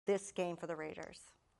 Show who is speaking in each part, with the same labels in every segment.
Speaker 1: this game for the Raiders?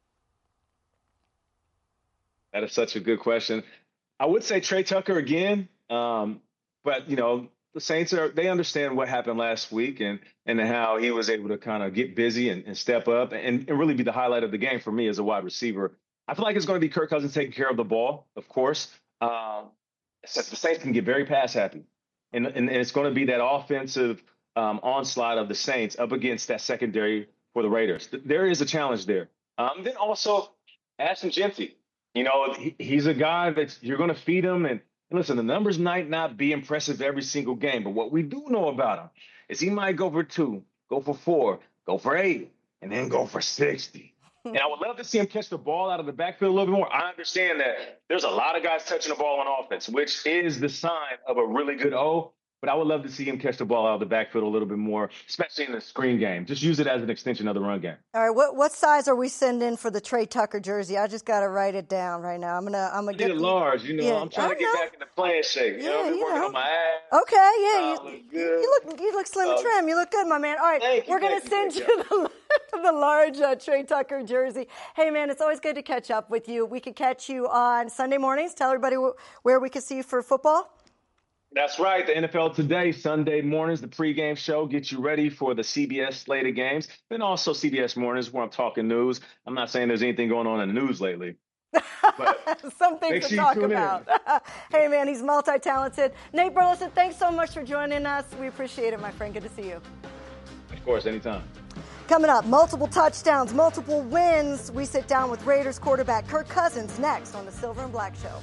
Speaker 2: That is such a good question. I would say Trey Tucker again, but the Saints they understand what happened last week and how he was able to kind of get busy and step up and really be the highlight of the game for me as a wide receiver. I feel like it's going to be Kirk Cousins taking care of the ball, of course. The Saints can get very pass happy, and it's going to be that offensive onslaught of the Saints up against that secondary for the Raiders. There is a challenge there. Then also Ashton Jeanty. He's a guy that you're going to feed him. And listen, the numbers might not be impressive every single game, but what we do know about him is he might go for 2, go for 4, go for 8, and then go for 60. And I would love to see him catch the ball out of the backfield a little bit more. I understand that there's a lot of guys touching the ball on offense, which is the sign of a really good O. But I would love to see him catch the ball out of the backfield a little bit more, especially in the screen game. Just use it as an extension of the run game.
Speaker 1: All right, what size are we sending for the Trey Tucker jersey? I just got to write it down right now. I'm gonna
Speaker 2: get large. I'm trying to get back in the playing shape. I'm working on my ass.
Speaker 1: Okay, yeah, you look slim and trim. You look good, my man. All right, we're gonna send you the large Trey Tucker jersey. Hey, man, it's always good to catch up with you. We could catch you on Sunday mornings. Tell everybody where we can see you for football.
Speaker 2: That's right. The NFL Today, Sunday mornings, the pregame show gets you ready for the CBS slate of games. Then also CBS mornings where I'm talking news. I'm not saying there's anything going on in the news lately. But
Speaker 1: some things to talk about. Hey, man, he's multi-talented. Nate Burleson, thanks so much for joining us. We appreciate it, my friend. Good to see you.
Speaker 2: Of course, anytime.
Speaker 1: Coming up, multiple touchdowns, multiple wins. We sit down with Raiders quarterback Kirk Cousins next on the Silver and Black Show.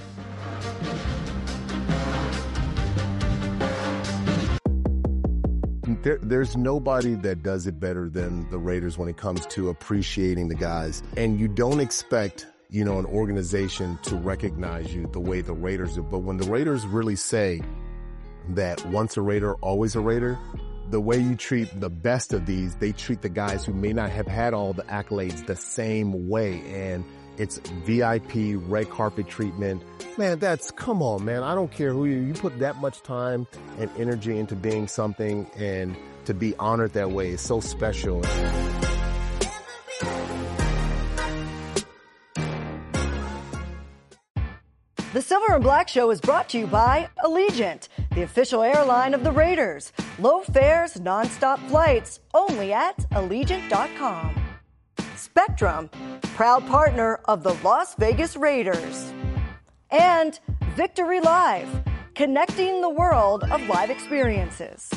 Speaker 3: There's nobody that does it better than the Raiders when it comes to appreciating the guys. And you don't expect, an organization to recognize you the way the Raiders do. But when the Raiders really say that once a Raider, always a Raider, the way you treat the best of these, they treat the guys who may not have had all the accolades the same way. And it's VIP, red carpet treatment. Man, come on, man. I don't care who you put that much time and energy into being something, and to be honored that way is so special.
Speaker 1: The Silver and Black Show is brought to you by Allegiant, the official airline of the Raiders. Low fares, nonstop flights, only at Allegiant.com. Spectrum, proud partner of the Las Vegas Raiders. And Victory Live, connecting the world of live experiences.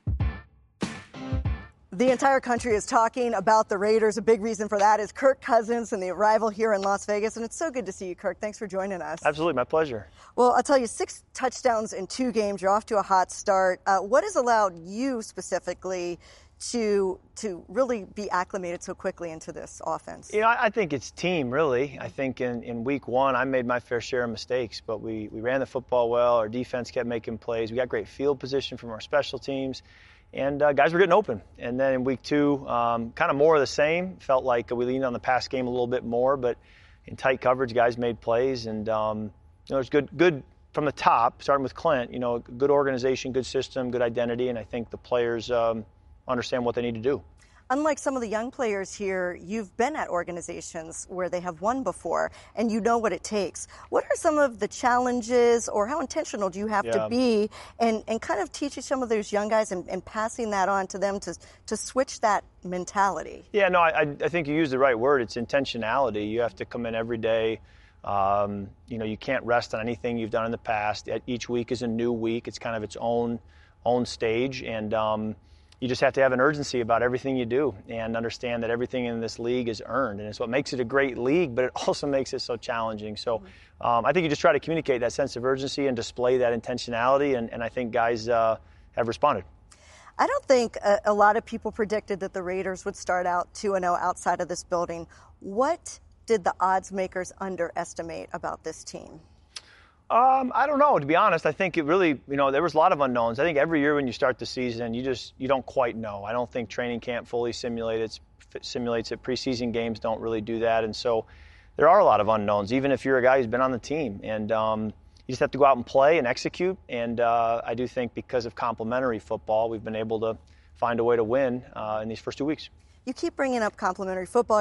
Speaker 1: The entire country is talking about the Raiders. A big reason for that is Kirk Cousins and the arrival here in Las Vegas. And it's so good to see you, Kirk. Thanks for joining us.
Speaker 4: Absolutely. My pleasure.
Speaker 1: Well, I'll tell you, 6 touchdowns in 2 games. You're off to a hot start. What has allowed you specifically to really be acclimated so quickly into this offense?
Speaker 4: I think it's team, really. I think in week 1, I made my fair share of mistakes, but we ran the football well. Our defense kept making plays. We got great field position from our special teams. And guys were getting open. And then in week 2, kind of more of the same. Felt like we leaned on the pass game a little bit more, but in tight coverage, guys made plays. And, it's good from the top, starting with Clint, good organization, good system, good identity. And I think the players understand what they need to do.
Speaker 1: Unlike some of the young players here, you've been at organizations where they have won before, and you know what it takes. What are some of the challenges, or how intentional do you have to be and kind of teaching some of those young guys and passing that on to them to switch that mentality?
Speaker 4: Yeah, no, I think you used the right word. It's intentionality. You have to come in every day. You can't rest on anything you've done in the past. Each week is a new week. It's kind of its own stage, and you just have to have an urgency about everything you do and understand that everything in this league is earned. And it's what makes it a great league, but it also makes it so challenging. So I think you just try to communicate that sense of urgency and display that intentionality, and I think guys have responded.
Speaker 1: I don't think a lot of people predicted that the Raiders would start out 2-0 outside of this building. What did the odds makers underestimate about this team?
Speaker 4: I don't know, to be honest. I think it really, there was a lot of unknowns. I think every year when you start the season, you don't quite know. I don't think training camp fully simulates it. Preseason games don't really do that. And so there are a lot of unknowns, even if you're a guy who's been on the team. And you just have to go out and play and execute. And I do think because of complementary football, we've been able to find a way to win in these first 2 weeks.
Speaker 1: You keep bringing up complementary football.